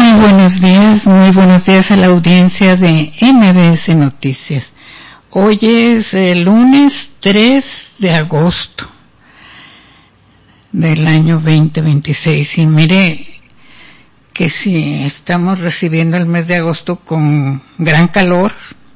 Muy buenos días a la audiencia de MBS Noticias. Hoy es el lunes 3 de agosto del año 2026 y mire que si estamos recibiendo el mes de agosto con gran calor.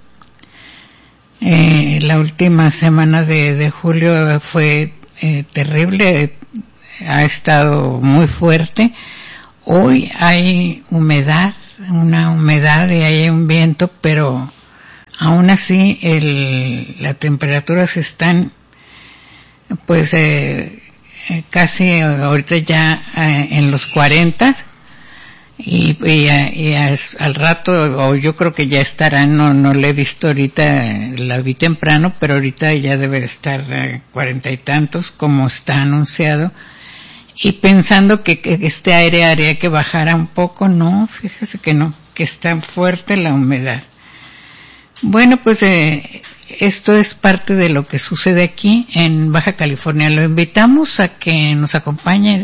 La última semana de julio fue terrible, ha estado muy fuerte. Hoy hay humedad, una humedad y hay un viento, pero aún así las temperaturas están pues casi ahorita ya en los 40 y al rato, o yo creo que ya estará, no le he visto ahorita, la vi temprano, pero ahorita ya debe estar 40 y tantos como está anunciado. Y pensando que este aire haría que bajara un poco, no, fíjese que no, que está fuerte la humedad. Bueno, pues esto es parte de lo que sucede aquí en Baja California. Lo invitamos a que nos acompañe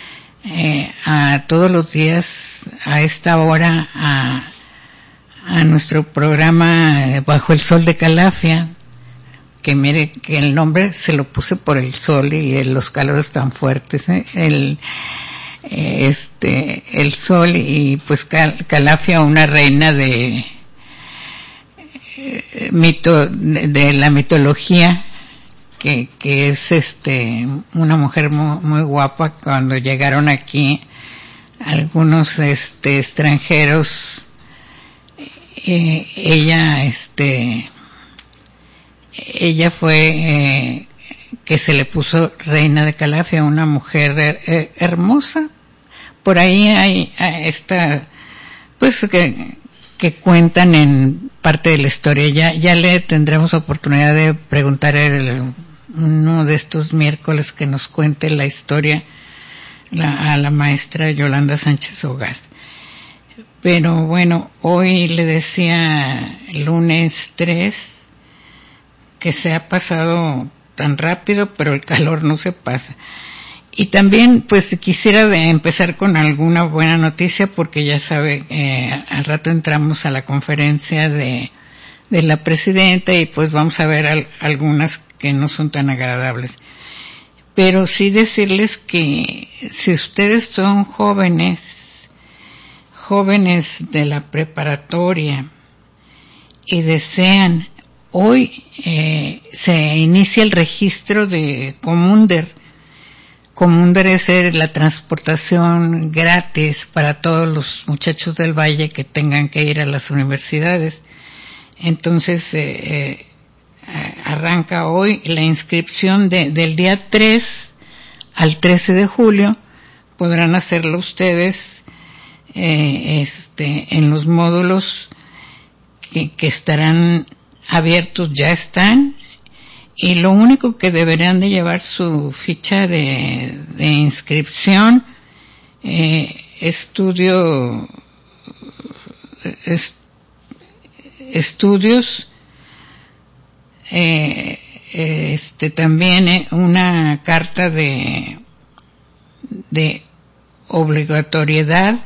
a todos los días a esta hora a nuestro programa Bajo el Sol de Calafia, que mire que el nombre se lo puse por el sol y los calores tan fuertes, el sol y pues Calafia, una reina de la mitología, que es una mujer muy guapa. Cuando llegaron aquí algunos extranjeros, ella fue que se le puso reina de Calafia, una mujer hermosa. Por ahí hay esta, pues que cuentan en parte de la historia. Ya le tendremos oportunidad de preguntar uno de estos miércoles que nos cuente la historia a la maestra Yolanda Sánchez Ogaz. Pero bueno, hoy le decía lunes 3, que se ha pasado tan rápido, pero el calor no se pasa. Y también, pues, quisiera empezar con alguna buena noticia, porque ya sabe, al rato entramos a la conferencia de la presidenta y pues vamos a ver algunas que no son tan agradables. Pero sí decirles que si ustedes son jóvenes de la preparatoria y desean, hoy se inicia el registro de Comunder. Comunder es la transportación gratis para todos los muchachos del Valle que tengan que ir a las universidades. Entonces arranca hoy la inscripción del día 3 al 13 de julio. Podrán hacerlo ustedes en los módulos que estarán abiertos, ya están, y lo único que deberán de llevar su ficha de inscripción, estudios, también una carta de obligatoriedad,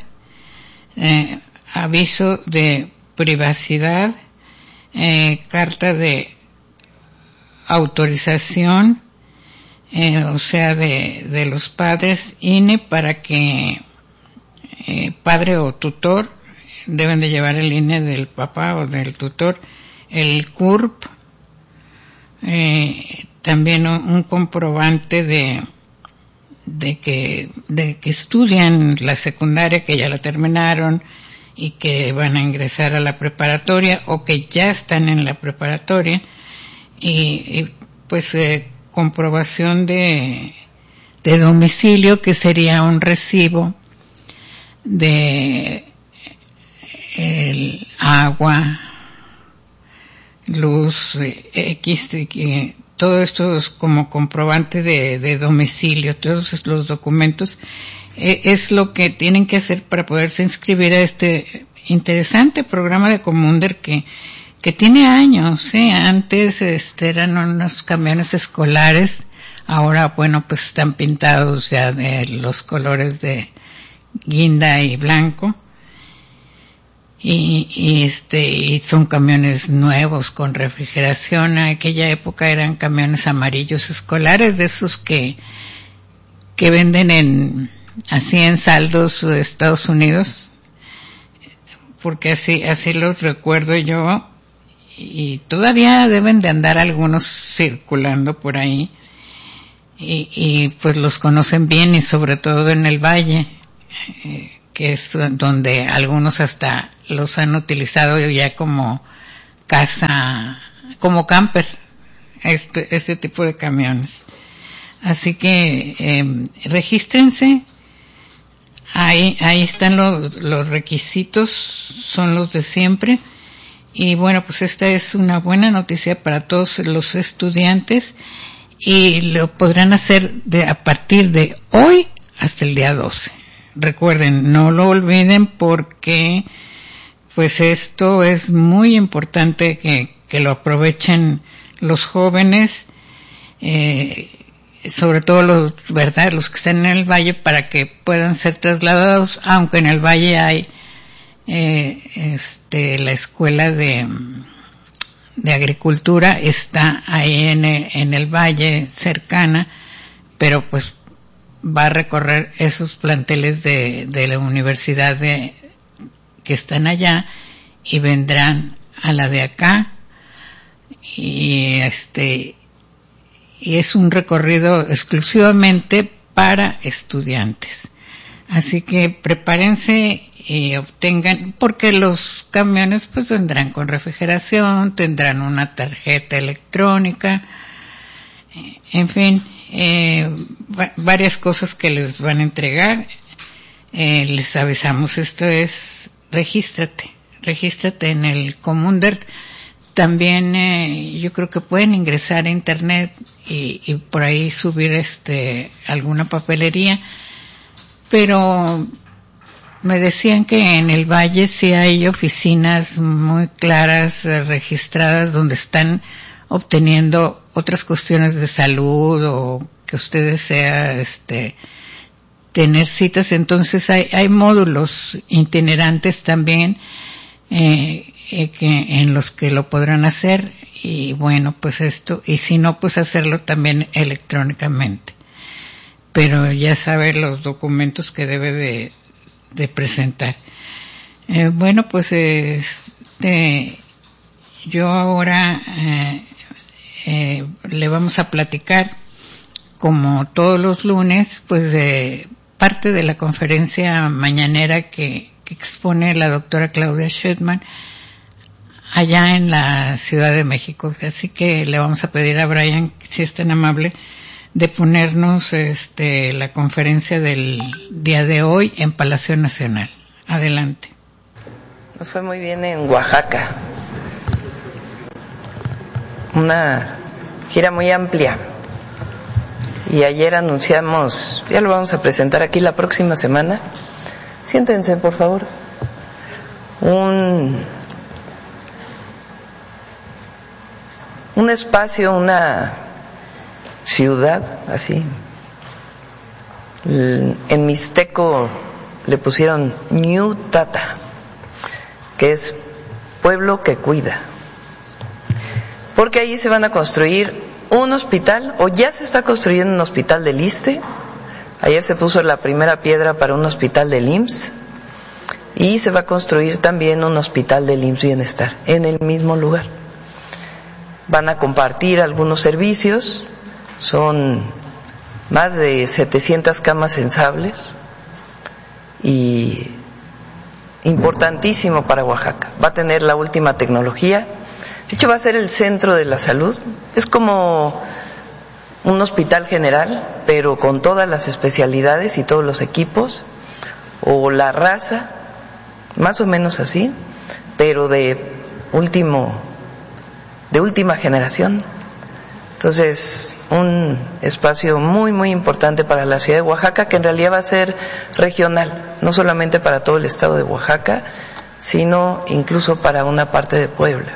aviso de privacidad, carta de autorización, o sea, de los padres, INE, para que padre o tutor deben de llevar el INE del papá o del tutor, el CURP, también un comprobante de que estudian la secundaria, que ya la terminaron y que van a ingresar a la preparatoria o que ya están en la preparatoria, y pues comprobación de domicilio, que sería un recibo de el agua, luz, todo esto es como comprobante de domicilio. Todos los documentos es lo que tienen que hacer para poderse inscribir a este interesante programa de Comunder que tiene años. Antes eran unos camiones escolares, ahora bueno, pues están pintados ya de los colores de guinda y blanco, y son camiones nuevos con refrigeración. En aquella época eran camiones amarillos escolares, de esos que venden así en saldos de Estados Unidos, porque así los recuerdo yo, y todavía deben de andar algunos circulando por ahí, y pues los conocen bien, y sobre todo en el valle, que es donde algunos hasta los han utilizado ya como casa, como camper, este tipo de camiones. Así que regístrense. Ahí están los requisitos, son los de siempre. Y bueno, pues esta es una buena noticia para todos los estudiantes, y lo podrán hacer a partir de hoy hasta el día 12. Recuerden, no lo olviden, porque pues esto es muy importante que lo aprovechen los jóvenes, sobre todo los que están en el valle, para que puedan ser trasladados, aunque en el valle hay la escuela de agricultura, está ahí en el valle cercana, pero pues va a recorrer esos planteles de la universidad que están allá, y vendrán a la de acá, y es un recorrido exclusivamente para estudiantes. Así que prepárense y obtengan, porque los camiones pues vendrán con refrigeración, tendrán una tarjeta electrónica, en fin, varias cosas que les van a entregar. Les avisamos, esto es, regístrate en el Comúnder. También yo creo que pueden ingresar a internet y por ahí subir alguna papelería, pero me decían que en el valle sí hay oficinas muy claras, registradas, donde están obteniendo otras cuestiones de salud, o que usted desea tener citas. Entonces hay módulos itinerantes también, en los que lo podrán hacer, y bueno, pues esto, y si no, pues hacerlo también electrónicamente, pero ya sabe los documentos que debe de presentar. Bueno, pues yo ahora le vamos a platicar, como todos los lunes, pues de parte de la conferencia mañanera que expone la doctora Claudia Schutman allá en la Ciudad de México. Así que le vamos a pedir a Brian, si es tan amable, de ponernos la conferencia del día de hoy en Palacio Nacional. Adelante. Nos fue muy bien en Oaxaca. Una gira muy amplia. Y ayer anunciamos, ya lo vamos a presentar aquí la próxima semana. Siéntense, por favor. Un espacio, una ciudad, así. En mixteco le pusieron New Tata, que es pueblo que cuida. Porque ahí se van a construir un hospital, o ya se está construyendo un hospital del ISSSTE. Ayer se puso la primera piedra para un hospital del IMSS, y se va a construir también un hospital del IMSS Bienestar en el mismo lugar. Van a compartir algunos servicios, son más de 700 camas sensibles, y importantísimo para Oaxaca. Va a tener la última tecnología. De hecho, va a ser el centro de la salud. Es como un hospital general, pero con todas las especialidades y todos los equipos, o la raza, más o menos así, pero de última generación. Entonces, un espacio muy, muy importante para la ciudad de Oaxaca, que en realidad va a ser regional, no solamente para todo el estado de Oaxaca, sino incluso para una parte de Puebla.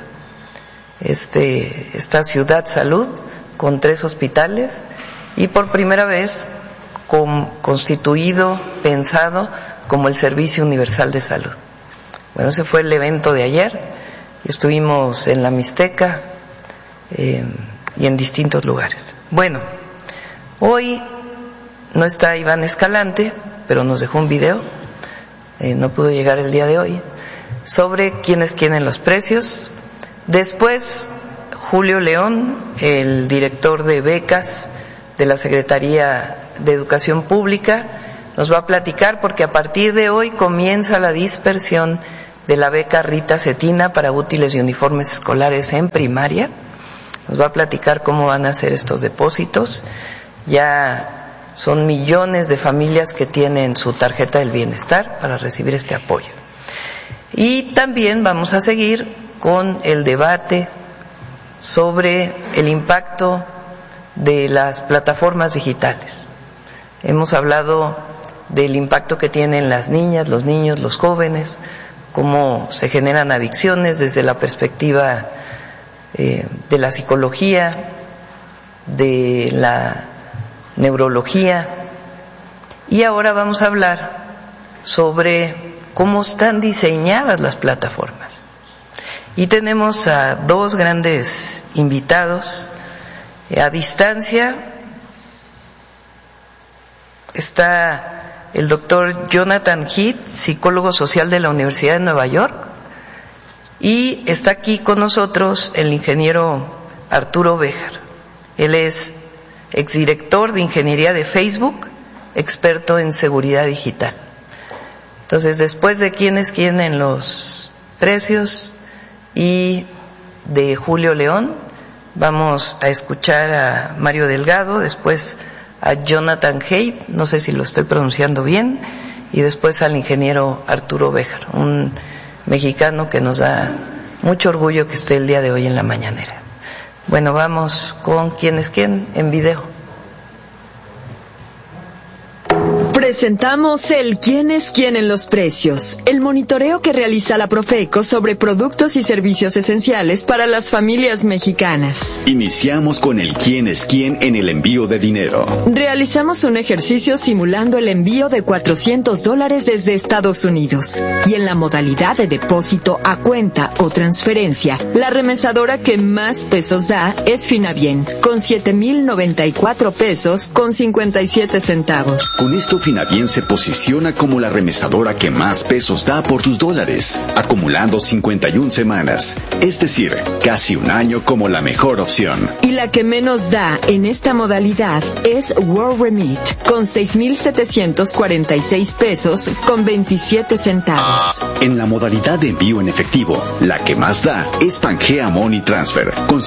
Esta ciudad salud, con 3 hospitales, y por primera vez constituido, pensado como el Servicio Universal de Salud. Bueno, ese fue el evento de ayer. Estuvimos en la Mixteca y en distintos lugares. Bueno, hoy no está Iván Escalante, pero nos dejó un video, no pudo llegar el día de hoy, sobre quiénes quieren los precios. Después, Julio León, el director de becas de la Secretaría de Educación Pública, nos va a platicar, porque a partir de hoy comienza la dispersión de la beca Rita Cetina para útiles y uniformes escolares en primaria. Nos va a platicar cómo van a hacer estos depósitos. Ya son millones de familias que tienen su tarjeta del bienestar para recibir este apoyo. Y también vamos a seguir con el debate sobre el impacto de las plataformas digitales. Hemos hablado del impacto que tienen las niñas, los niños, los jóvenes, cómo se generan adicciones desde la perspectiva de la psicología, de la neurología. Y ahora vamos a hablar sobre cómo están diseñadas las plataformas. Y tenemos a dos grandes invitados. A distancia está el doctor Jonathan Heath, psicólogo social de la Universidad de Nueva York, y está aquí con nosotros el ingeniero Arturo Béjar. Él es exdirector de ingeniería de Facebook, experto en seguridad digital. Entonces, después de quién es quién en los precios y de Julio León, vamos a escuchar a Mario Delgado, después a Jonathan Heath, no sé si lo estoy pronunciando bien, y después al ingeniero Arturo Béjar, un mexicano que nos da mucho orgullo que esté el día de hoy en la mañanera. Bueno, vamos con quién es quién en video. Presentamos el ¿Quién es quién en los precios? El monitoreo que realiza la Profeco sobre productos y servicios esenciales para las familias mexicanas. Iniciamos con el ¿Quién es quién en el envío de dinero? Realizamos un ejercicio simulando el envío de $400 desde Estados Unidos. Y en la modalidad de depósito a cuenta o transferencia, la remesadora que más pesos da es Finabien, con 7,094 pesos con 57 centavos. Con esto Finabien se posiciona como la remesadora que más pesos da por tus dólares, acumulando 51 semanas, es decir, casi un año como la mejor opción. Y la que menos da en esta modalidad es WorldRemit, con 6,746 pesos con 27 centavos. En la modalidad de envío en efectivo, la que más da es Pangea Money Transfer, con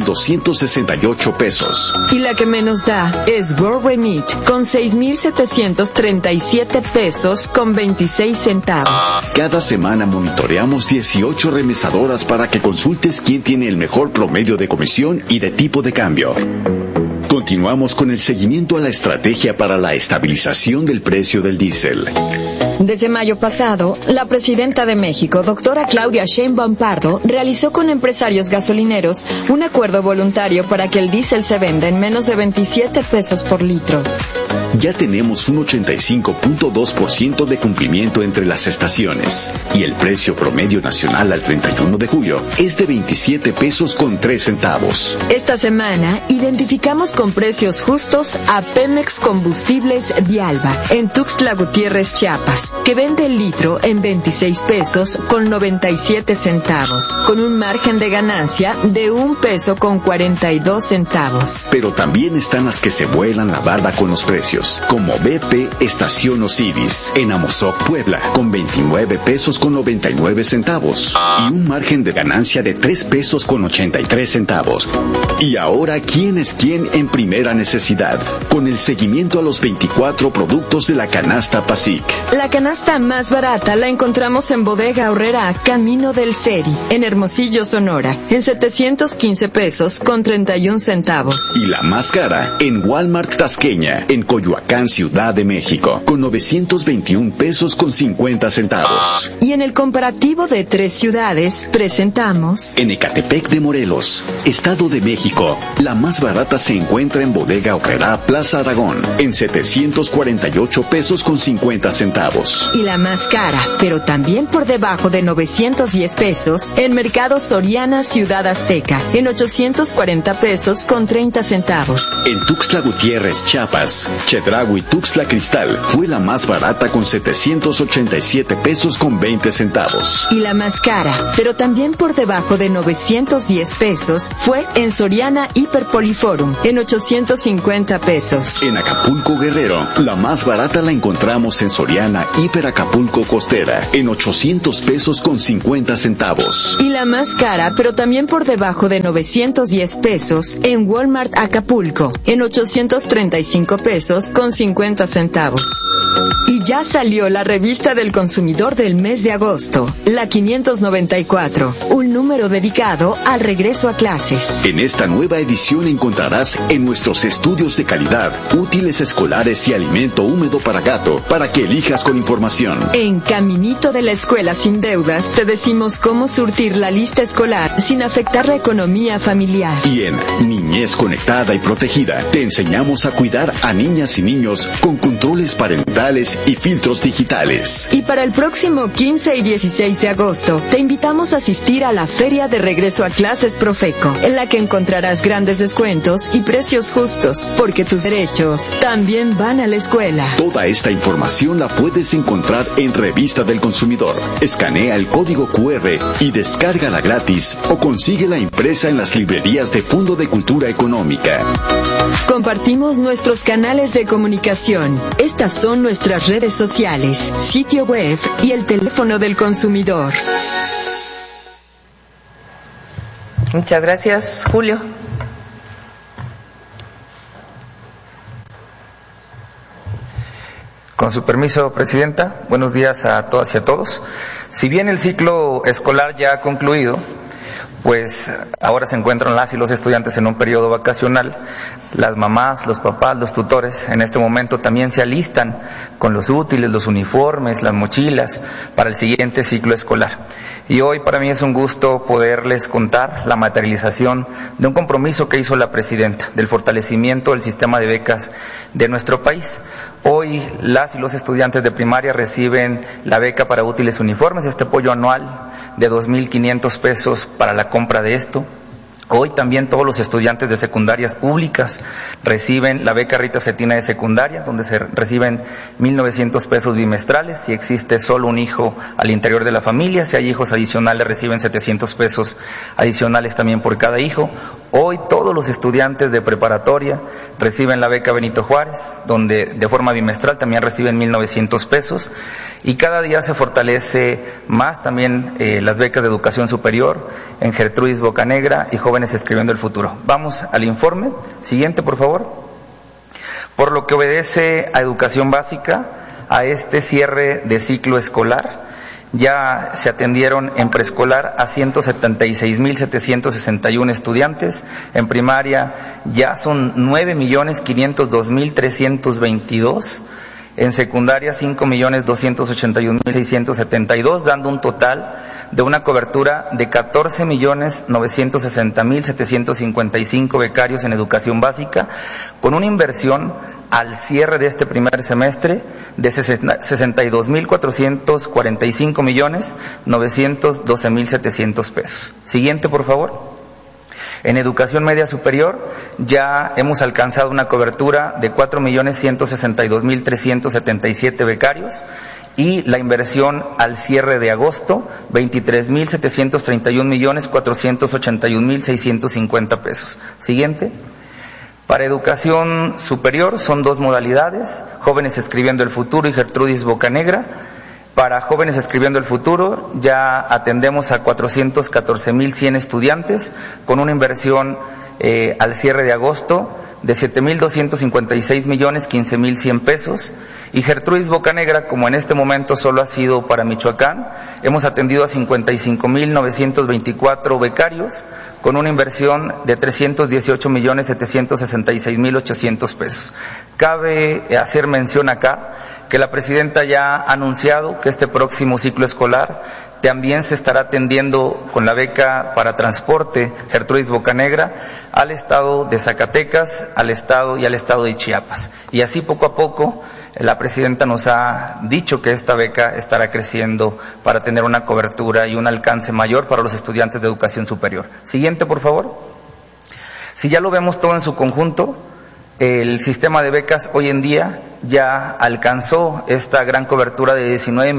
7,268 pesos. Y la que menos da es WorldRemit, con 6,737 pesos con 26 centavos. Cada semana monitoreamos 18 remesadoras para que consultes quién tiene el mejor promedio de comisión y de tipo de cambio. Continuamos con el seguimiento a la estrategia para la estabilización del precio del diésel. Desde mayo pasado, la presidenta de México, doctora Claudia Sheinbaum Pardo, realizó con empresarios gasolineros un acuerdo voluntario para que el diésel se venda en menos de 27 pesos por litro. Ya tenemos un 85.2% de cumplimiento entre las estaciones y el precio promedio nacional al 31 de julio es de 27 pesos con 3 centavos. Esta semana identificamos con precios justos a Pemex Combustibles de Alba, en Tuxtla Gutiérrez, Chiapas, que vende el litro en 26 pesos con 97 centavos, con un margen de ganancia de 1 peso con 42 centavos. Pero también están las que se vuelan la barda con los precios, como BP Estación Osiris, en Amozoc, Puebla, con 29 pesos con 99 centavos y un margen de ganancia de 3 pesos con 83 centavos. Y ahora, ¿quién es quién en primera necesidad? Con el seguimiento a los 24 productos de la canasta PASIC. La canasta más barata la encontramos en Bodega Aurrera, Camino del Seri, en Hermosillo, Sonora, en 715 pesos con 31 centavos. Y la más cara en Walmart Tasqueña, en Coyoacán, Teotihuacán, Ciudad de México, con 921 pesos con 50 centavos. Y en el comparativo de 3 ciudades, presentamos... En Ecatepec de Morelos, Estado de México, la más barata se encuentra en Bodega Aurrerá Plaza Aragón, en 748 pesos con 50 centavos. Y la más cara, pero también por debajo de 910 pesos, en Mercado Soriana Ciudad Azteca, en 840 pesos con 30 centavos. En Tuxtla Gutiérrez, Chiapas, Chedraui Tuxtla Cristal fue la más barata con 787 pesos con 20 centavos. Y la más cara, pero también por debajo de 910 pesos, fue en Soriana Hiperpoliforum, en 850 pesos. En Acapulco, Guerrero, la más barata la encontramos en Soriana Hiper Acapulco Costera, en 800 pesos con 50 centavos. Y la más cara, pero también por debajo de 910 pesos, en Walmart Acapulco, en 835 pesos con 50 centavos. Y ya salió la revista del consumidor del mes de agosto, la 594, un número dedicado al regreso a clases. En esta nueva edición encontrarás en nuestros estudios de calidad, útiles escolares y alimento húmedo para gato, para que elijas con información. En Caminito de la Escuela Sin Deudas te decimos cómo surtir la lista escolar sin afectar la economía familiar. Y en Niñez Conectada y Protegida te enseñamos a cuidar a niñas y niños con controles parentales y filtros digitales. Y para el próximo 15 y 16 de agosto te invitamos a asistir a la Feria de Regreso a Clases Profeco, en la que encontrarás grandes descuentos y precios justos, porque tus derechos también van a la escuela. Toda esta información la puedes encontrar en Revista del Consumidor. Escanea el código QR y descárgala gratis o consíguela impresa en las librerías de Fondo de Cultura Económica. Compartimos nuestros canales de comunicación. Estas son nuestras redes sociales, sitio web y el teléfono del consumidor. Muchas gracias, Julio. Con su permiso, Presidenta, buenos días a todas y a todos. Si bien el ciclo escolar ya ha concluido, pues ahora se encuentran las y los estudiantes en un periodo vacacional. Las mamás, los papás, los tutores en este momento también se alistan con los útiles, los uniformes, las mochilas para el siguiente ciclo escolar. Y hoy para mí es un gusto poderles contar la materialización de un compromiso que hizo la Presidenta del fortalecimiento del sistema de becas de nuestro país. Hoy las y los estudiantes de primaria reciben la beca para útiles uniformes, este apoyo anual de 2,500 pesos para la compra de esto. Hoy también todos los estudiantes de secundarias públicas reciben la beca Rita Cetina de secundaria, donde se reciben 1,900 pesos bimestrales. Si existe solo un hijo al interior de la familia, si hay hijos adicionales, reciben 700 pesos adicionales también por cada hijo. Hoy todos los estudiantes de preparatoria reciben la beca Benito Juárez, donde de forma bimestral también reciben 1,900 pesos. Y cada día se fortalece más también las becas de educación superior en Gertrudis Bocanegra y Jóvenes Escribiendo el Futuro. Vamos al informe. Siguiente, por favor. Por lo que obedece a educación básica, a este cierre de ciclo escolar, ya se atendieron en preescolar a 176,761 estudiantes. En primaria ya son 9,502,322. En secundaria 5,281,672, dando un total de una cobertura de 14,960,755 becarios en educación básica, con una inversión al cierre de este primer semestre de 62,445,912,700 pesos. Siguiente, por favor. En educación media superior ya hemos alcanzado una cobertura de 4,162,377 becarios y la inversión al cierre de agosto, 23,731,481,650 pesos. Siguiente. Para educación superior son 2 modalidades, Jóvenes Escribiendo el Futuro y Gertrudis Bocanegra. Para Jóvenes Escribiendo el Futuro ya atendemos a 414,100 estudiantes con una inversión al cierre de agosto de 7,256,015,100 pesos. Y Gertrudis Bocanegra, como en este momento solo ha sido para Michoacán, hemos atendido a 55,924 becarios con una inversión de 318,766,800 pesos. Cabe hacer mención acá que la presidenta ya ha anunciado que este próximo ciclo escolar también se estará atendiendo con la beca para transporte Gertrudis Bocanegra al estado de Zacatecas, al estado de Chiapas. Y así poco a poco la presidenta nos ha dicho que esta beca estará creciendo para tener una cobertura y un alcance mayor para los estudiantes de educación superior. Siguiente, por favor. Si ya lo vemos todo en su conjunto, el sistema de becas hoy en día ya alcanzó esta gran cobertura de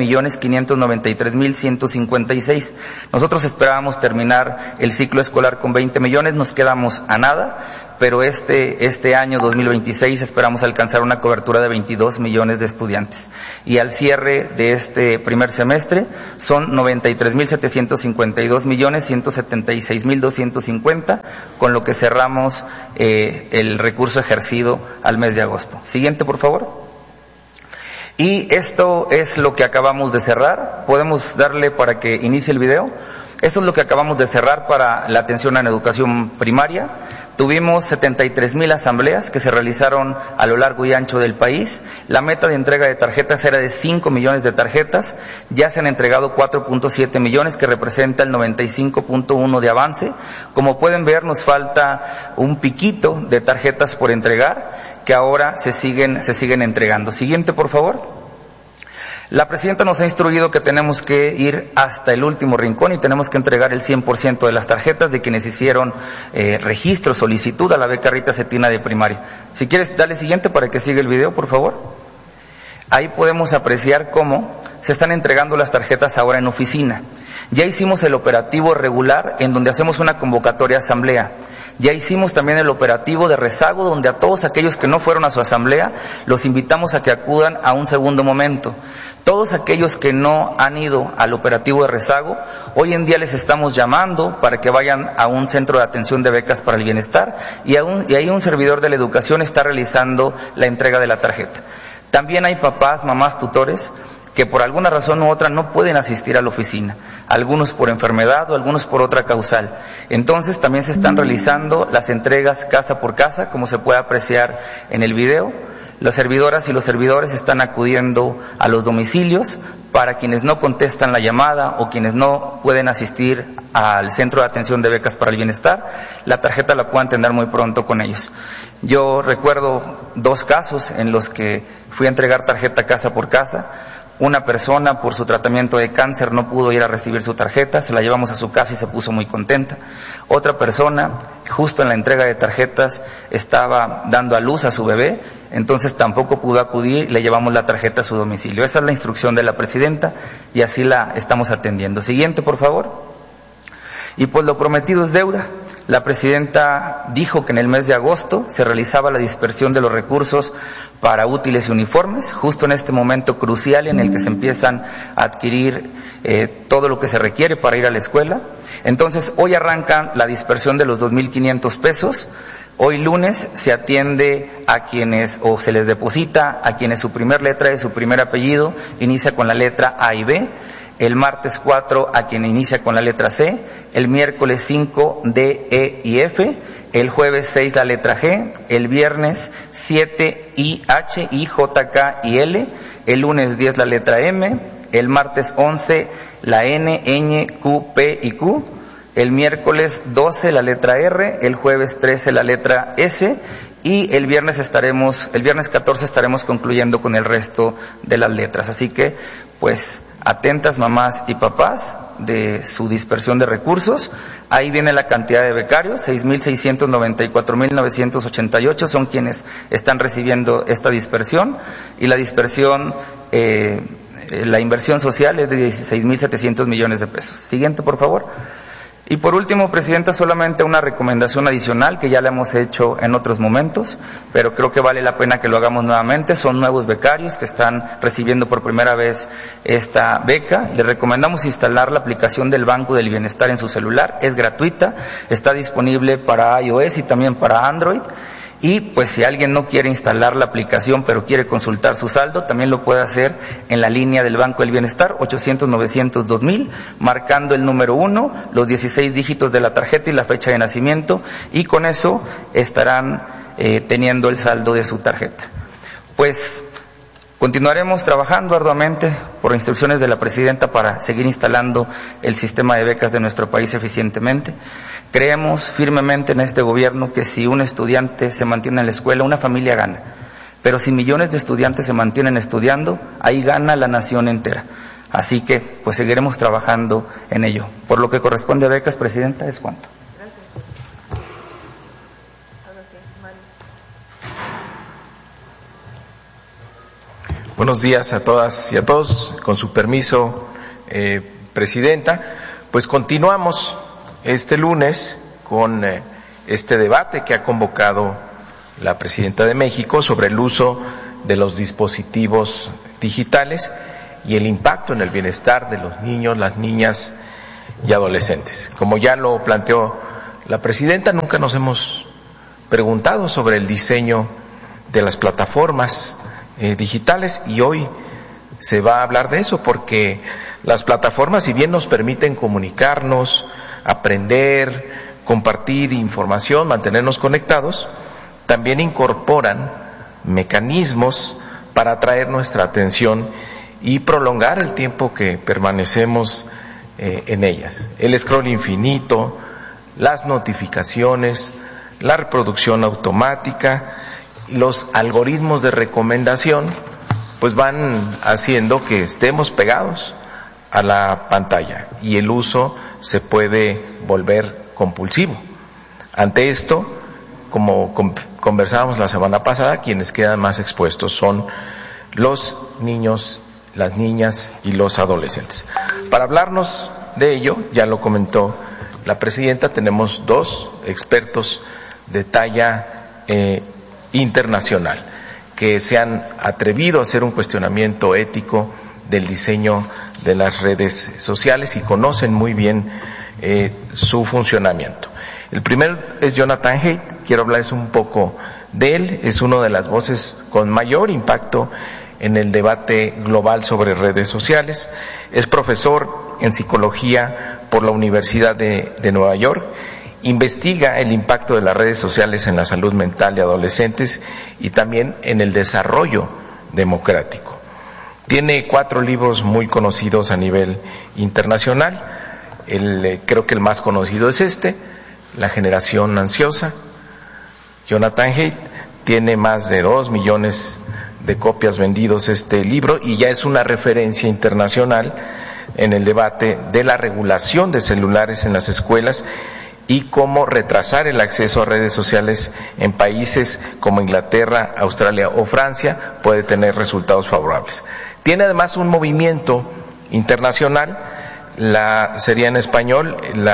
19,593,156. Nosotros esperábamos terminar el ciclo escolar con 20 millones, nos quedamos a nada, pero este año 2026 esperamos alcanzar una cobertura de 22 millones de estudiantes. Y al cierre de este primer semestre son 93,752,176,250, con lo que cerramos el recurso ejercido al mes de agosto. Siguiente, por favor. Y esto es lo que acabamos de cerrar. Podemos darle para que inicie el video. Esto es lo que acabamos de cerrar para la atención en educación primaria. Tuvimos 73,000 asambleas que se realizaron a lo largo y ancho del país. La meta de entrega de tarjetas era de 5 millones de tarjetas. Ya se han entregado 4.7 millones, que representa el 95.1 de avance. Como pueden ver, nos falta un piquito de tarjetas por entregar, que ahora se siguen entregando. Siguiente, por favor. La presidenta nos ha instruido que tenemos que ir hasta el último rincón y tenemos que entregar el 100% de las tarjetas de quienes hicieron registro, solicitud a la beca Rita Cetina de primaria. Si quieres, dale siguiente para que siga el video, por favor. Ahí podemos apreciar cómo se están entregando las tarjetas ahora en oficina. Ya hicimos el operativo regular, en donde hacemos una convocatoria a asamblea. Ya hicimos también el operativo de rezago, donde a todos aquellos que no fueron a su asamblea los invitamos a que acudan a un segundo momento. Todos aquellos que no han ido al operativo de rezago, hoy en día les estamos llamando para que vayan a un centro de atención de becas para el bienestar, y ahí un servidor de la educación está realizando la entrega de la tarjeta. También hay papás, mamás, tutores que por alguna razón u otra no pueden asistir a la oficina, algunos por enfermedad o algunos por otra causal. Entonces también se están realizando las entregas casa por casa, como se puede apreciar en el video. Las servidoras y los servidores están acudiendo a los domicilios para quienes no contestan la llamada o quienes no pueden asistir al centro de atención de becas para el bienestar. La tarjeta la puedan tener muy pronto con ellos. Yo recuerdo 2 casos en los que fui a entregar tarjeta casa por casa. Una persona por su tratamiento de cáncer no pudo ir a recibir su tarjeta, se la llevamos a su casa y se puso muy contenta. Otra persona, justo en la entrega de tarjetas, estaba dando a luz a su bebé, entonces tampoco pudo acudir y le llevamos la tarjeta a su domicilio. Esa es la instrucción de la presidenta y así la estamos atendiendo. Siguiente, por favor. Y pues lo prometido es deuda. La presidenta dijo que en el mes de agosto se realizaba la dispersión de los recursos para útiles y uniformes, justo en este momento crucial en el que se empiezan a adquirir todo lo que se requiere para ir a la escuela. Entonces, hoy arranca la dispersión de los 2,500 pesos. Hoy lunes se atiende a quienes, o se les deposita a quienes su primer letra de su primer apellido inicia con la letra A y B. El martes 4 a quien inicia con la letra C, el miércoles 5 D, E y F, el jueves 6 la letra G, el viernes 7 I, H, I, J, K y L, el lunes 10 la letra M, el martes 11 la N, Ñ, Q, P y Q, el miércoles 12 la letra R, el jueves 13 la letra S, y el viernes 14 estaremos concluyendo con el resto de las letras. Así que, pues, atentas mamás y papás de su dispersión de recursos. Ahí viene la cantidad de becarios, 6,694,988 son quienes están recibiendo esta dispersión, y la dispersión, la inversión social es de 16,700 millones de pesos. Siguiente, por favor. Y por último, Presidenta, solamente una recomendación adicional que ya le hemos hecho en otros momentos, pero creo que vale la pena que lo hagamos nuevamente. Son nuevos becarios que están recibiendo por primera vez esta beca. Les recomendamos instalar la aplicación del Banco del Bienestar en su celular. Es gratuita, está disponible para iOS y también para Android. Y pues si alguien no quiere instalar la aplicación pero quiere consultar su saldo, también lo puede hacer en la línea del Banco del Bienestar 800-900-2000, marcando el número 1, los 16 dígitos de la tarjeta y la fecha de nacimiento, y con eso estarán teniendo el saldo de su tarjeta. Pues continuaremos trabajando arduamente por instrucciones de la Presidenta para seguir instalando el sistema de becas de nuestro país eficientemente. Creemos firmemente en este gobierno que si un estudiante se mantiene en la escuela, una familia gana. Pero si millones de estudiantes se mantienen estudiando, ahí gana la nación entera. Así que, pues seguiremos trabajando en ello. Por lo que corresponde a becas, Presidenta, es cuanto. Buenos días a todas y a todos. Con su permiso, Presidenta, pues continuamos este lunes con este debate que ha convocado la Presidenta de México sobre el uso de los dispositivos digitales y el impacto en el bienestar de los niños, las niñas y adolescentes. Como ya lo planteó la Presidenta, nunca nos hemos preguntado sobre el diseño de las plataformas digitales, y hoy se va a hablar de eso, porque las plataformas, si bien nos permiten comunicarnos, aprender, compartir información, mantenernos conectados, también incorporan mecanismos para atraer nuestra atención y prolongar el tiempo que permanecemos en ellas. El scroll infinito, las notificaciones, la reproducción automática, los algoritmos de recomendación, pues van haciendo que estemos pegados a la pantalla y el uso se puede volver compulsivo. Ante esto, como conversábamos la semana pasada, quienes quedan más expuestos son los niños, las niñas y los adolescentes. Para hablarnos de ello, ya lo comentó la Presidenta, tenemos dos expertos de talla internacional que se han atrevido a hacer un cuestionamiento ético del diseño de las redes sociales y conocen muy bien su funcionamiento. El primero es Jonathan Haidt. Quiero hablarles un poco de él. Es una de las voces con mayor impacto en el debate global sobre redes sociales. Es profesor en psicología por la Universidad de Nueva York. Investiga el impacto de las redes sociales en la salud mental de adolescentes y también en el desarrollo democrático. Tiene 4 libros muy conocidos a nivel internacional. Creo que el más conocido es La generación ansiosa. Jonathan Haidt tiene más de 2 millones de copias vendidos este libro y ya es una referencia internacional en el debate de la regulación de celulares en las escuelas y cómo retrasar el acceso a redes sociales en países como Inglaterra, Australia o Francia puede tener resultados favorables. Tiene además un movimiento internacional, sería en español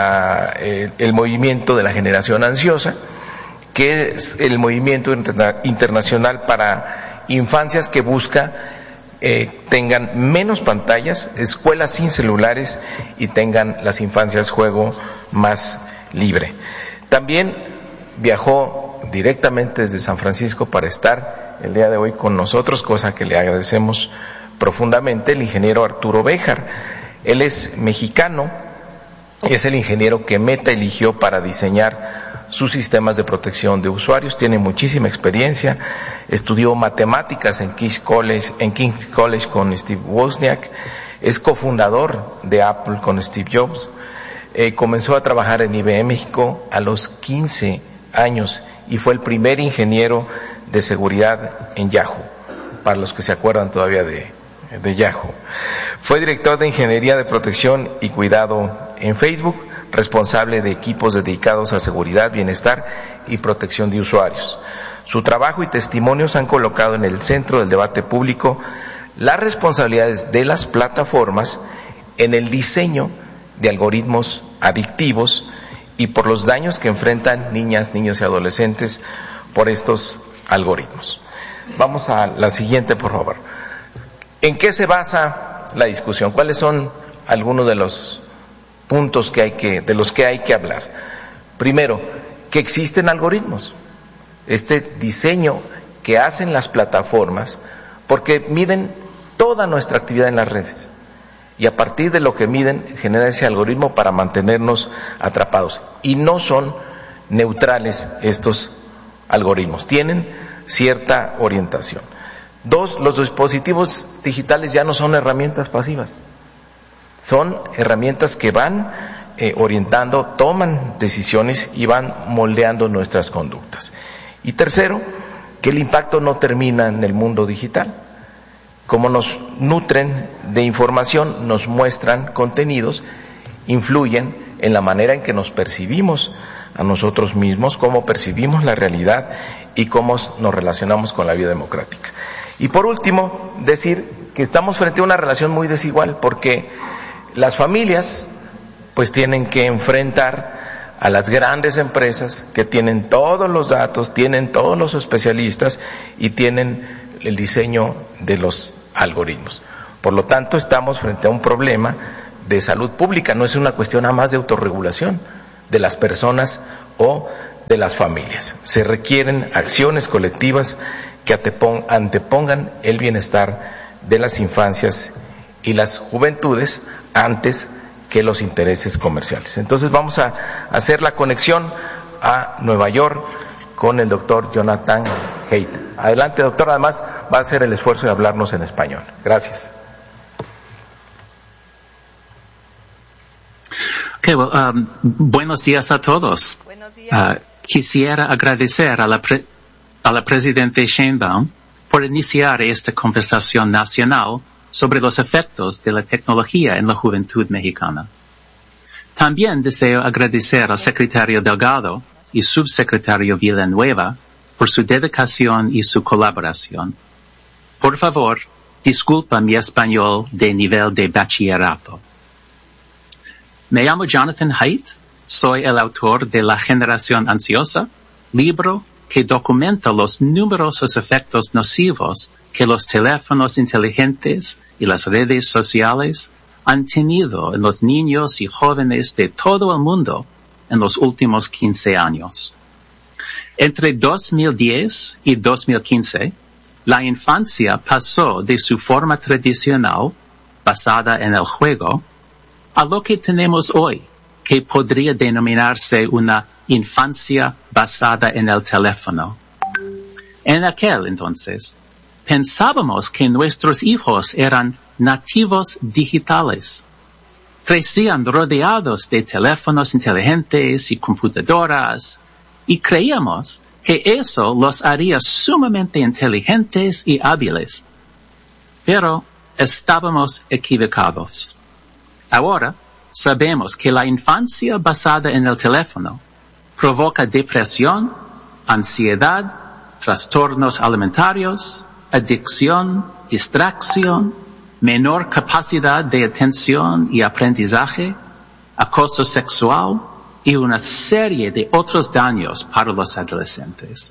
el movimiento de la generación ansiosa, que es el movimiento internacional para infancias que busca tengan menos pantallas, escuelas sin celulares y tengan las infancias juego más libre. También viajó directamente desde San Francisco para estar el día de hoy con nosotros, cosa que le agradecemos profundamente, el ingeniero Arturo Béjar. Él es mexicano, es el ingeniero que Meta eligió para diseñar sus sistemas de protección de usuarios, tiene muchísima experiencia, estudió matemáticas en King's College con Steve Wozniak, es cofundador de Apple con Steve Jobs. Comenzó a trabajar en IBM México a los 15 años y fue el primer ingeniero de seguridad en Yahoo, para los que se acuerdan todavía de Yahoo. Fue director de Ingeniería de Protección y Cuidado en Facebook, responsable de equipos dedicados a seguridad, bienestar y protección de usuarios. Su trabajo y testimonios han colocado en el centro del debate público las responsabilidades de las plataformas en el diseño de algoritmos adictivos y por los daños que enfrentan niñas, niños y adolescentes por estos algoritmos. Vamos a la siguiente, por favor. ¿En qué se basa la discusión? ¿Cuáles son algunos de los puntos de los que hay que hablar? Primero, que existen algoritmos. Este diseño que hacen las plataformas, porque miden toda nuestra actividad en las redes. Y a partir de lo que miden, genera ese algoritmo para mantenernos atrapados. Y no son neutrales estos algoritmos, tienen cierta orientación. Dos, los dispositivos digitales ya no son herramientas pasivas, son herramientas que van orientando, toman decisiones y van moldeando nuestras conductas. Y tercero, que el impacto no termina en el mundo digital. Como nos nutren de información, nos muestran contenidos, influyen en la manera en que nos percibimos a nosotros mismos, cómo percibimos la realidad y cómo nos relacionamos con la vida democrática. Y por último, decir que estamos frente a una relación muy desigual, porque las familias pues tienen que enfrentar a las grandes empresas que tienen todos los datos, tienen todos los especialistas y tienen el diseño de los algoritmos. Por lo tanto, estamos frente a un problema de salud pública, no es una cuestión nada más de autorregulación de las personas o de las familias. Se requieren acciones colectivas que antepongan el bienestar de las infancias y las juventudes antes que los intereses comerciales. Entonces vamos a hacer la conexión a Nueva York con el doctor Jonathan Haidt. Adelante, doctor, además va a hacer el esfuerzo de hablarnos en español. Gracias. Okay, well, buenos días a todos. Buenos días. Quisiera agradecer a la Presidenta Sheinbaum por iniciar esta conversación nacional sobre los efectos de la tecnología en la juventud mexicana. También deseo agradecer al secretario Delgado y subsecretario Villanueva por su dedicación y su colaboración. Por favor, disculpa mi español de nivel de bachillerato. Me llamo Jonathan Haidt, soy el autor de La Generación Ansiosa, libro que documenta los numerosos efectos nocivos que los teléfonos inteligentes y las redes sociales han tenido en los niños y jóvenes de todo el mundo en los últimos 15 años. Entre 2010 y 2015, la infancia pasó de su forma tradicional, basada en el juego, a lo que tenemos hoy, que podría denominarse una infancia basada en el teléfono. En aquel entonces, pensábamos que nuestros hijos eran nativos digitales. Crecían rodeados de teléfonos inteligentes y computadoras, y creíamos que eso los haría sumamente inteligentes y hábiles. Pero estábamos equivocados. Ahora sabemos que la infancia basada en el teléfono provoca depresión, ansiedad, trastornos alimentarios, adicción, distracción, menor capacidad de atención y aprendizaje, acoso sexual y una serie de otros daños para los adolescentes.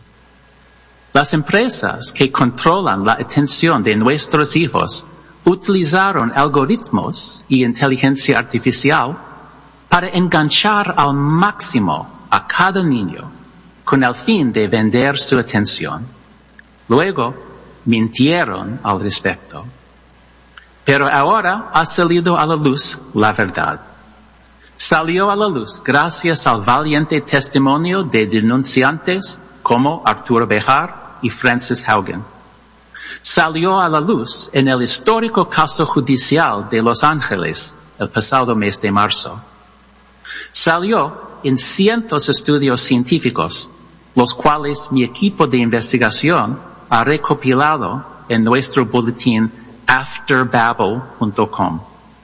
Las empresas que controlan la atención de nuestros hijos utilizaron algoritmos y inteligencia artificial para enganchar al máximo a cada niño con el fin de vender su atención. Luego, mintieron al respecto. Pero ahora ha salido a la luz la verdad. Salió a la luz gracias al valiente testimonio de denunciantes como Arturo Bejar y Frances Haugen. Salió a la luz en el histórico caso judicial de Los Ángeles el pasado mes de marzo. Salió en cientos de estudios científicos, los cuales mi equipo de investigación ha recopilado en nuestro boletín afterbabble.com.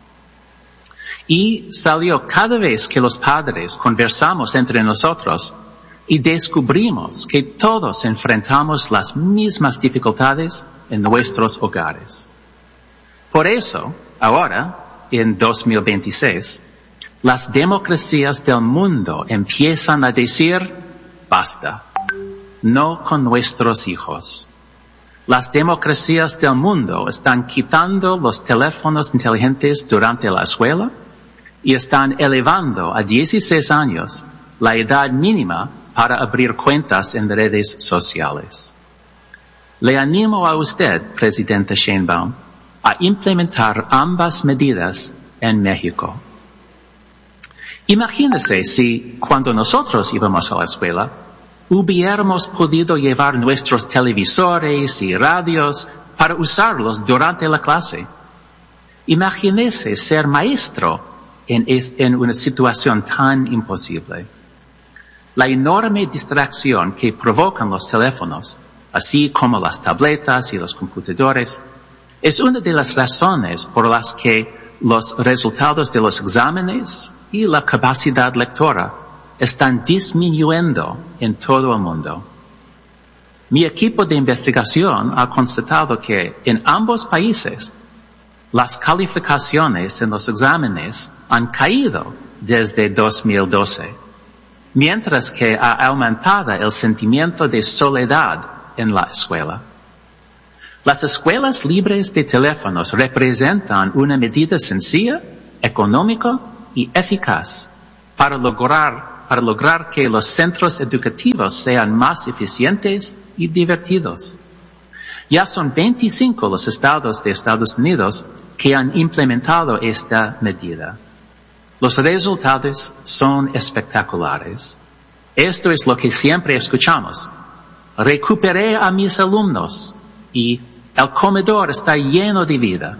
Y salió cada vez que los padres conversamos entre nosotros y descubrimos que todos enfrentamos las mismas dificultades en nuestros hogares. Por eso, ahora, en 2026, Las democracias del mundo empiezan a decir, basta, no con nuestros hijos. Las democracias del mundo están quitando los teléfonos inteligentes durante la escuela y están elevando a 16 años la edad mínima para abrir cuentas en redes sociales. Le animo a usted, Presidente Sheinbaum, a implementar ambas medidas en México. Imagínese si, cuando nosotros íbamos a la escuela, hubiéramos podido llevar nuestros televisores y radios para usarlos durante la clase. Imagínese ser maestro en una situación tan imposible. La enorme distracción que provocan los teléfonos, así como las tabletas y los computadores, es una de las razones por las que los resultados de los exámenes y la capacidad lectora están disminuyendo en todo el mundo. Mi equipo de investigación ha constatado que en ambos países las calificaciones en los exámenes han caído desde 2012, mientras que ha aumentado el sentimiento de soledad en la escuela. Las escuelas libres de teléfonos representan una medida sencilla, económica y eficaz para lograr que los centros educativos sean más eficientes y divertidos. Ya son 25 los estados de Estados Unidos que han implementado esta medida. Los resultados son espectaculares. Esto es lo que siempre escuchamos. Recuperé a mis alumnos y el comedor está lleno de vida.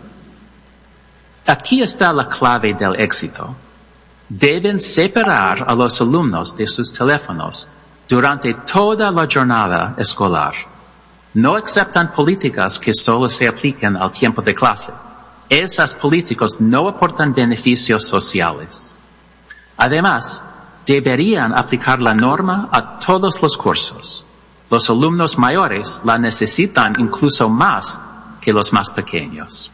Aquí está la clave del éxito. Deben separar a los alumnos de sus teléfonos durante toda la jornada escolar. No aceptan políticas que solo se apliquen al tiempo de clase. Esas políticas no aportan beneficios sociales. Además, deberían aplicar la norma a todos los cursos. Los alumnos mayores la necesitan incluso más que los más pequeños.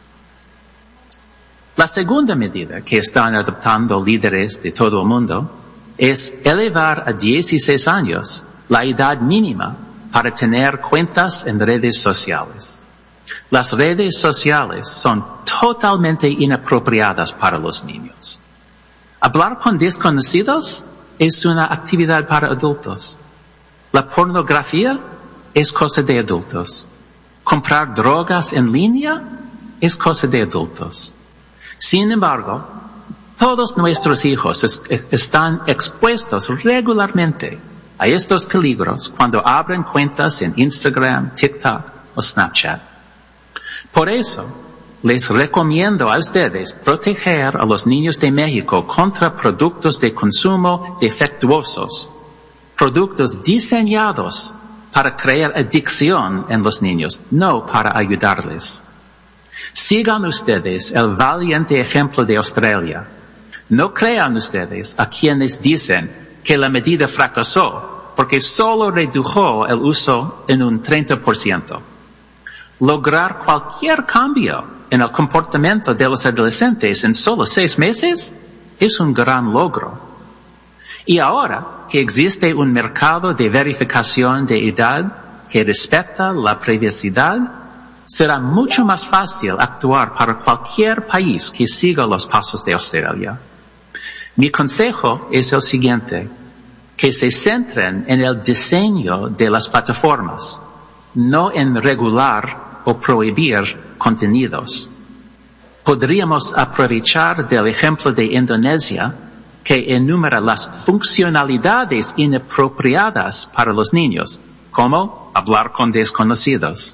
La segunda medida que están adoptando líderes de todo el mundo es elevar a 16 años la edad mínima para tener cuentas en redes sociales. Las redes sociales son totalmente inapropiadas para los niños. Hablar con desconocidos es una actividad para adultos. La pornografía es cosa de adultos. Comprar drogas en línea es cosa de adultos. Sin embargo, todos nuestros hijos están expuestos regularmente a estos peligros cuando abren cuentas en Instagram, TikTok o Snapchat. Por eso, les recomiendo a ustedes proteger a los niños de México contra productos de consumo defectuosos, productos diseñados para crear adicción en los niños, no para ayudarles. Sigan ustedes el valiente ejemplo de Australia. No crean ustedes a quienes dicen que la medida fracasó porque solo redujo el uso en un 30%. Lograr cualquier cambio en el comportamiento de los adolescentes en solo 6 meses es un gran logro. Y ahora que existe un mercado de verificación de edad que respeta la privacidad, será mucho más fácil actuar para cualquier país que siga los pasos de Australia. Mi consejo es el siguiente, que se centren en el diseño de las plataformas, no en regular o prohibir contenidos. Podríamos aprovechar del ejemplo de Indonesia, que enumera las funcionalidades inapropiadas para los niños, como hablar con desconocidos.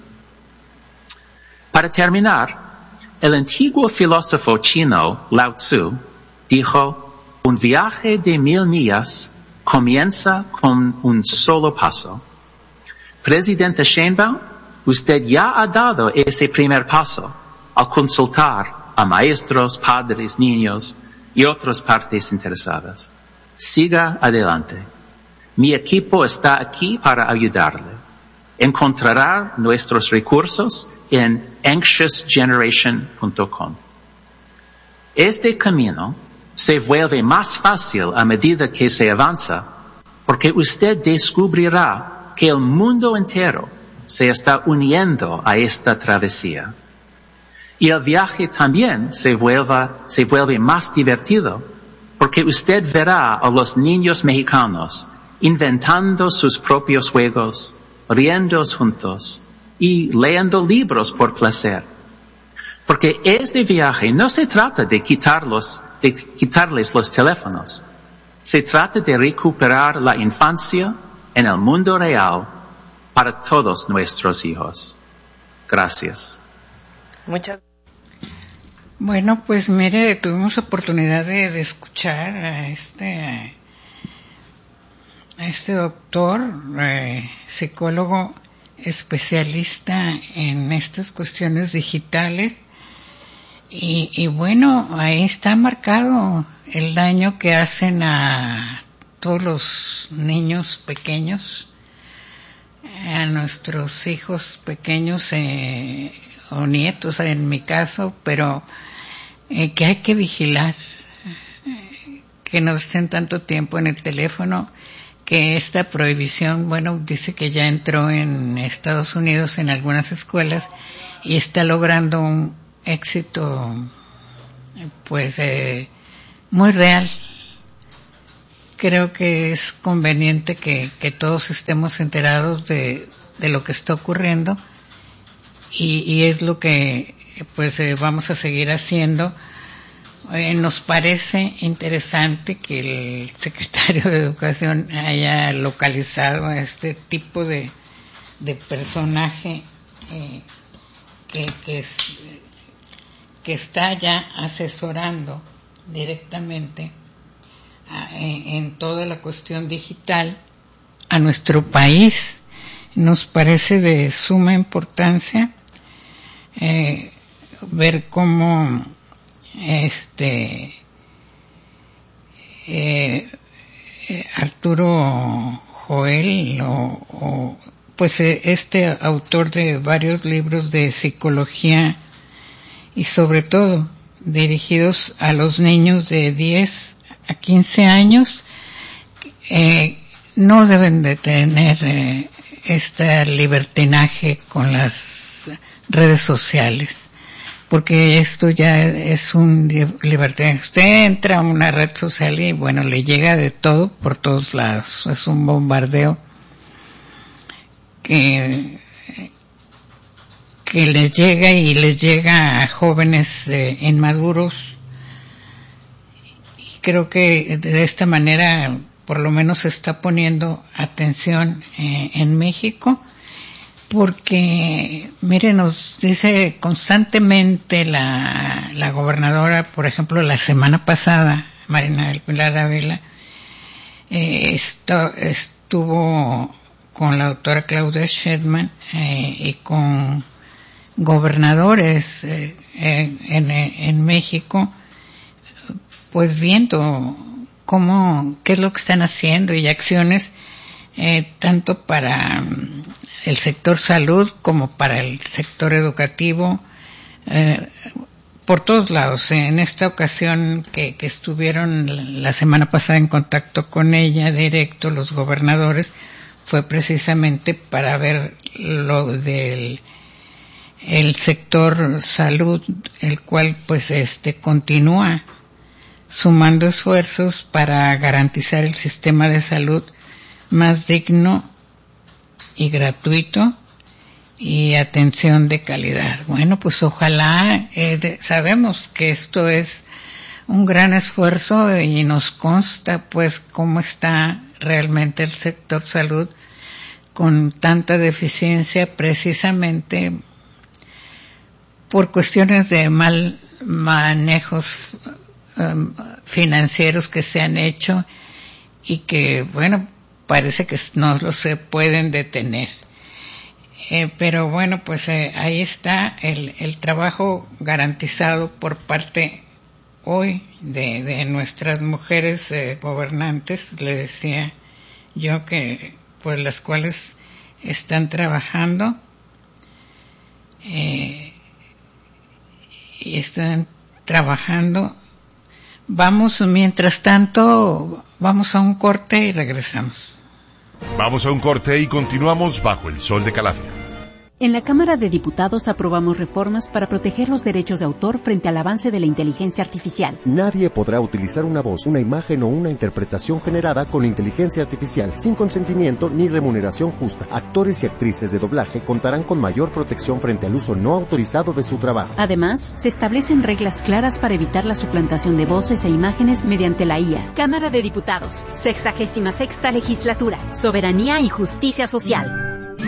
Para terminar, el antiguo filósofo chino Lao Tzu dijo, un viaje de 1000 millas comienza con un solo paso. Presidente Sheinbaum, usted ya ha dado ese primer paso al consultar a maestros, padres, niños y otras partes interesadas. Siga adelante. Mi equipo está aquí para ayudarle. Encontrará nuestros recursos en anxiousgeneration.com. Este camino se vuelve más fácil a medida que se avanza, porque usted descubrirá que el mundo entero se está uniendo a esta travesía. Y el viaje también se vuelve más divertido, porque usted verá a los niños mexicanos inventando sus propios juegos, riendo juntos y leyendo libros por placer. Porque este viaje no se trata de quitarles los teléfonos. Se trata de recuperar la infancia en el mundo real para todos nuestros hijos. Gracias. Muchas gracias. Bueno, pues mire, tuvimos oportunidad de escuchar a este doctor, psicólogo especialista en estas cuestiones digitales, y bueno, ahí está marcado el daño que hacen a todos los niños pequeños, a nuestros hijos pequeños o nietos en mi caso, pero que hay que vigilar, que no estén tanto tiempo en el teléfono, que esta prohibición, bueno, dice que ya entró en Estados Unidos en algunas escuelas y está logrando un éxito pues muy real. Creo que es conveniente que todos estemos enterados de lo que está ocurriendo, y es lo que pues vamos a seguir haciendo. Nos parece interesante que el secretario de Educación haya localizado a este tipo de personaje que está ya asesorando directamente en toda la cuestión digital a nuestro país. Nos parece de suma importancia ver cómo Arturo Joel, pues este autor de varios libros de psicología y sobre todo dirigidos a los niños de 10 a 15 años, no deben de tener este libertinaje con las redes sociales, porque esto ya es un libertinaje. Usted entra a una red social y bueno, le llega de todo por todos lados. Es un bombardeo que les llega, y les llega a jóvenes inmaduros, y creo que de esta manera por lo menos se está poniendo atención en México, porque mire, nos dice constantemente la gobernadora, por ejemplo, la semana pasada, Marina del Pilar Ávila, estuvo con la doctora Claudia Sheinbaum y con gobernadores en México, pues viendo qué es lo que están haciendo, y acciones tanto para el sector salud como para el sector educativo, por todos lados. En esta ocasión que estuvieron la semana pasada en contacto con ella directo los gobernadores, fue precisamente para ver lo del el sector salud, el cual pues continúa sumando esfuerzos para garantizar el sistema de salud más digno y gratuito y atención de calidad. Bueno, pues ojalá, sabemos que esto es un gran esfuerzo y nos consta pues cómo está realmente el sector salud con tanta deficiencia, precisamente por cuestiones de mal manejos financieros que se han hecho, y que bueno, parece que no se pueden detener. Pero bueno, pues ahí está el trabajo garantizado por parte hoy de nuestras mujeres gobernantes. Le decía yo que pues las cuales están trabajando y están trabajando Mientras tanto, vamos a un corte y regresamos. Vamos a un corte y continuamos bajo el sol de Calafia. En la Cámara de Diputados aprobamos reformas para proteger los derechos de autor frente al avance de la inteligencia artificial. Nadie podrá utilizar una voz, una imagen o una interpretación generada con inteligencia artificial sin consentimiento ni remuneración justa. Actores y actrices de doblaje contarán con mayor protección frente al uso no autorizado de su trabajo. Además, se establecen reglas claras para evitar la suplantación de voces e imágenes mediante la IA. Cámara de Diputados, 66ª Legislatura, Soberanía y Justicia Social.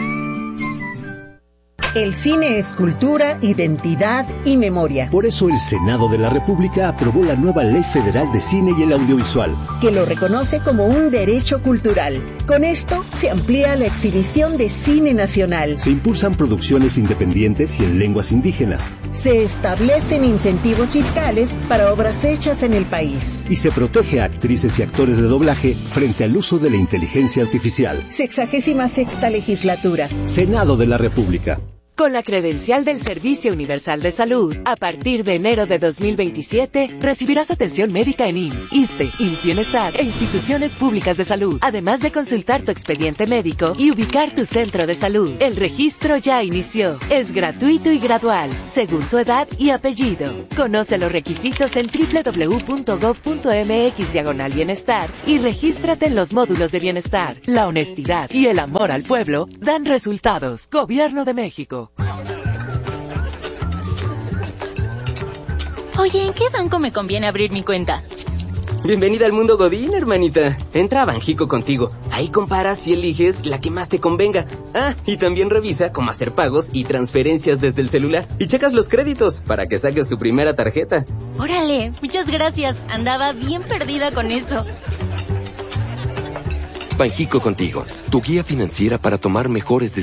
El cine es cultura, identidad y memoria. Por eso el Senado de la República aprobó la nueva Ley Federal de Cine y el Audiovisual, que lo reconoce como un derecho cultural. Con esto se amplía la exhibición de cine nacional. Se impulsan producciones independientes y en lenguas indígenas. Se establecen incentivos fiscales para obras hechas en el país. Y se protege a actrices y actores de doblaje frente al uso de la inteligencia artificial. 66ª Legislatura. Senado de la República. Con la credencial del Servicio Universal de Salud, a partir de enero de 2027, recibirás atención médica en IMSS, ISSSTE, IMSS Bienestar e instituciones públicas de salud, además de consultar tu expediente médico y ubicar tu centro de salud. El registro ya inició. Es gratuito y gradual, según tu edad y apellido. Conoce los requisitos en www.gov.mx/bienestar y regístrate en los módulos de bienestar. La honestidad y el amor al pueblo dan resultados. Gobierno de México. Oye, ¿en qué banco me conviene abrir mi cuenta? Bienvenida al mundo Godín, hermanita. Entra a Banjico contigo. Ahí comparas y eliges la que más te convenga. Ah, y también revisa cómo hacer pagos y transferencias desde el celular. Y checas los créditos para que saques tu primera tarjeta. Órale, muchas gracias. Andaba bien perdida con eso. Banjico contigo, tu guía financiera para tomar mejores decisiones.